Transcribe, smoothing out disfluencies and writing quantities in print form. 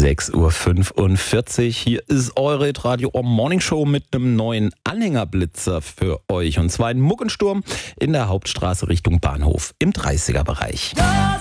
6:45 Uhr. Hier ist eure Radio Morning Show mit einem neuen Anhängerblitzer für euch. Und zwar ein Muckensturm in der Hauptstraße Richtung Bahnhof im 30er-Bereich.